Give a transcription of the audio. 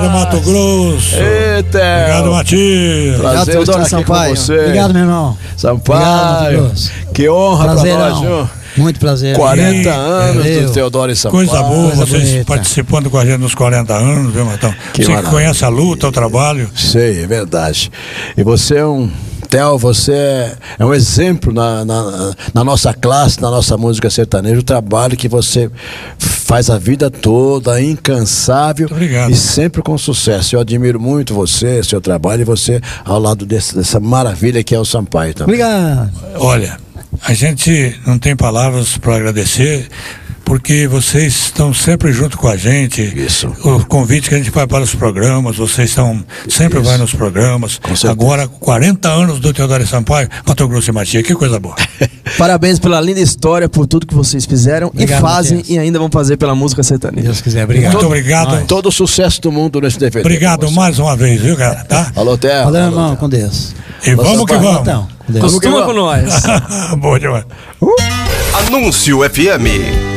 Obrigado, Mato Grosso. Eita. Obrigado, Matias. Prazer Obrigado, estar aqui Sampaio. com você. Obrigado, meu irmão. Sampaio. Obrigado, Mato Grosso. Que honra pra Prazerão. nós, viu? Muito prazer. 40 anos do Teodoro e Sampaio. Coisa boa, Coisa vocês bonita. participando com a gente nos 40 anos, viu, Matão? Que Você que maravilha. conhece a luta, o trabalho. Sei, é verdade. E você é um... Theo, você é um exemplo na nossa classe, na nossa música sertaneja, o trabalho que você faz a vida toda, incansável. Muito obrigado. E sempre com sucesso. Eu admiro muito você, seu trabalho, e você ao lado dessa maravilha que é o Sampaio também. Obrigado. Olha, a gente não tem palavras para agradecer, porque vocês estão sempre junto com a gente. Isso. O convite que a gente vai para os programas, vocês estão sempre vai nos programas. Com certeza. Agora, 40 anos do Teodoro e Sampaio, Mato Grosso e Matias, que coisa boa. Parabéns pela linda história, por tudo que vocês fizeram Obrigado, e fazem Matias. e ainda vão fazer pela música sertaneja. Deus quiser, obrigado. Muito obrigado. Todo o sucesso do mundo nesse DVD. Obrigado mais uma vez, viu, cara? Tá? Alô, Theo. Valeu, Alô, irmão, Theo. com Deus. E vamos que vamos. Então, com Deus. Costuma com nós. Boa demais. Anúncio FM.